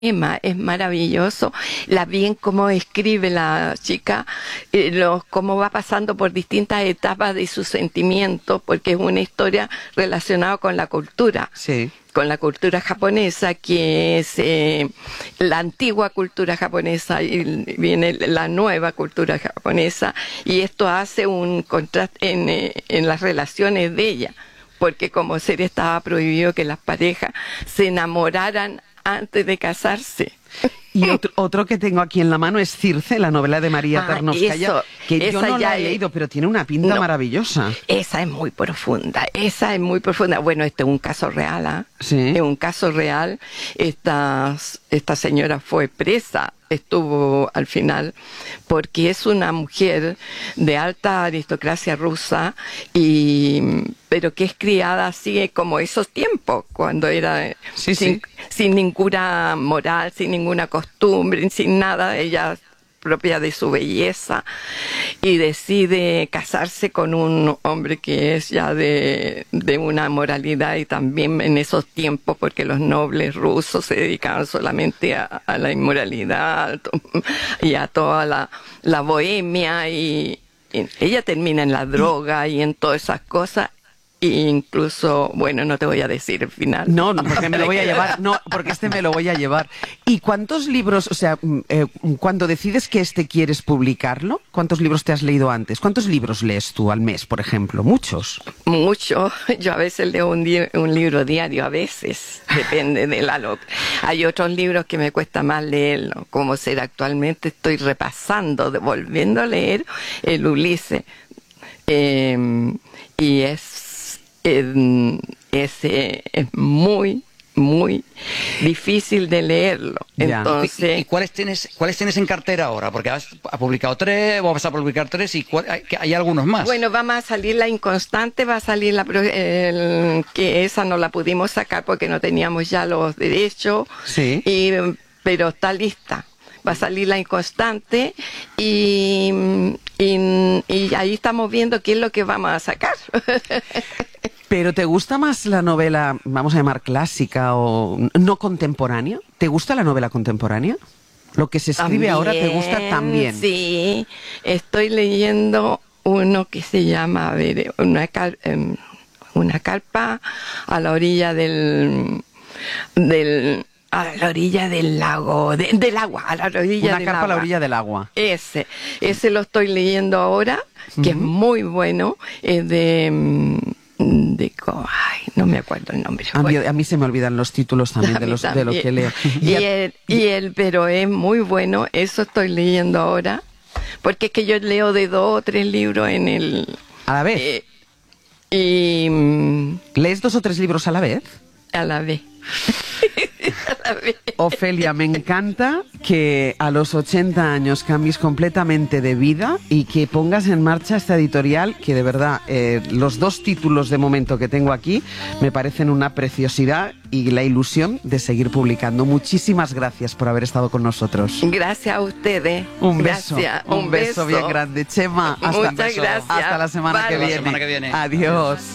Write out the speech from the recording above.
Emma, es maravilloso, la bien cómo escribe la chica, cómo va pasando por distintas etapas de sus sentimientos, porque es una historia relacionada Sí. con la cultura japonesa, que es la antigua cultura japonesa y viene la nueva cultura japonesa, y esto hace un contraste en las relaciones de ella, porque como serie estaba prohibido que las parejas se enamoraran antes de casarse. Y otro que tengo aquí en la mano es Circe, la novela de María Tarnowskaya, que yo no la he leído, pero tiene una pinta maravillosa. Esa es muy profunda, esa es muy profunda. Bueno, este es un caso real, ¿ah? Sí. Es un caso real. Esta señora fue presa, estuvo al final, porque es una mujer de alta aristocracia rusa, pero que es criada así como esos tiempos, cuando era sin ninguna moral, sin ninguna costumbre, sin nada, ella propia de su belleza, y decide casarse con un hombre que es ya de una moralidad, y también en esos tiempos, porque los nobles rusos se dedicaban solamente a la inmoralidad y a toda la bohemia, y ella termina en la droga y en todas esas cosas. E incluso, bueno, no te voy a decir el final. No, porque me lo voy a llevar. No, porque este me lo voy a llevar. ¿Y cuántos libros, o sea, cuando decides que quieres publicarlo, cuántos libros te has leído antes? ¿Cuántos libros lees tú al mes, por ejemplo? ¿Muchos? Mucho. Yo a veces leo un libro diario, a veces. Depende de Hay otros libros que me cuesta más leerlo, como ser actualmente. Estoy repasando, volviendo a leer el Ulises. Y ese es muy, muy difícil de leerlo. Entonces, ¿Y cuáles tienes en cartera ahora? Porque has publicado 3, o vas a publicar 3, y hay algunos más. bueno, vamos a salir La Inconstante, va a salir que esa no la pudimos sacar porque no teníamos ya los derechos, sí. Pero está lista. Va a salir La Inconstante, y ahí estamos viendo qué es lo que vamos a sacar. ¿Pero te gusta más la novela, vamos a llamar clásica o no contemporánea? ¿Te gusta la novela contemporánea? ¿Lo que se escribe ahora te gusta también? Sí, estoy leyendo uno que se llama, a ver, una carpa a la orilla a la orilla del lago, del agua, a la orilla Una carpa a la orilla del agua. Ese lo estoy leyendo ahora, que es muy bueno, es ay, no me acuerdo el nombre. A mí se me olvidan los títulos también de lo que leo. Pero es muy bueno, eso estoy leyendo ahora, porque es que yo leo de 2 o 3 libros ¿A la vez? ¿Lees 2 o 3 libros a la vez? A la vez. Ofelia, me encanta que a los 80 años cambies completamente de vida y que pongas en marcha esta editorial, que de verdad los 2 títulos de momento que tengo aquí me parecen una preciosidad, y la ilusión de seguir publicando. Muchísimas gracias por haber estado con nosotros. Gracias a ustedes. Un beso. Un beso bien grande. Chema, Muchas gracias. Hasta la semana que viene. Hasta la semana que viene. Adiós.